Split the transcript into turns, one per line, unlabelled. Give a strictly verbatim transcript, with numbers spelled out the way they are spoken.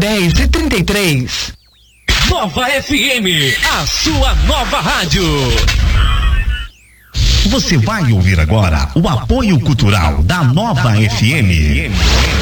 dez e trinta e três.
Nova F M, a sua nova rádio.
Você vai ouvir agora o apoio cultural da Nova F M.